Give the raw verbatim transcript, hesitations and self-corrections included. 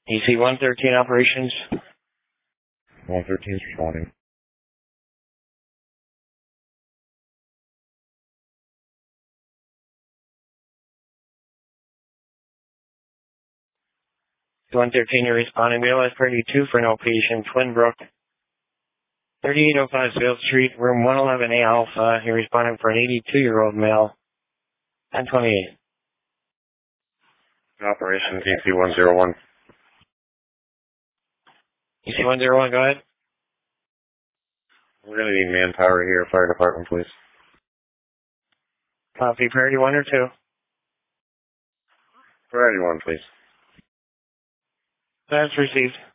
E C one thirteen operations. one thirteen is responding. one thirteen, you're responding. B L S thirty-two for no patient, Twinbrook. thirty-eight oh five Sales Street, room one eleven A Alpha. You're responding for an eighty-two-year-old male. ten twenty-eight. Operations E C one zero one. E C one zero one, go ahead. We're going to need manpower here, fire department, please. Copy, priority one or two? Priority one, please. That's received.